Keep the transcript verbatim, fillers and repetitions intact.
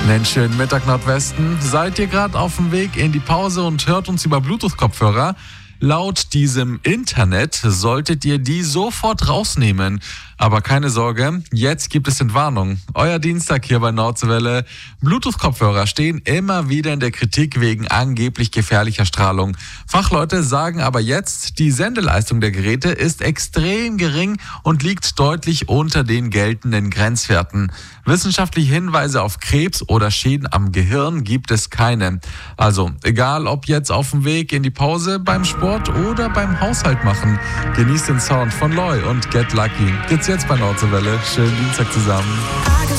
Einen schönen Mittag Nordwesten. Seid ihr gerade auf dem Weg in die Pause und hört uns über Bluetooth-Kopfhörer? Laut diesem Internet solltet ihr die sofort rausnehmen. Aber keine Sorge, jetzt gibt es Entwarnung. Euer Dienstag hier bei Nordwelle. Bluetooth-Kopfhörer stehen immer wieder in der Kritik wegen angeblich gefährlicher Strahlung. Fachleute sagen aber jetzt, die Sendeleistung der Geräte ist extrem gering und liegt deutlich unter den geltenden Grenzwerten. Wissenschaftliche Hinweise auf Krebs oder Schäden am Gehirn gibt es keine. Also, egal ob jetzt auf dem Weg in die Pause, beim Sport oder beim Haushalt machen. Genießt den Sound von Loy und Get Lucky. Geht's jetzt bei Nordwelle. Schönen Dienstag zusammen.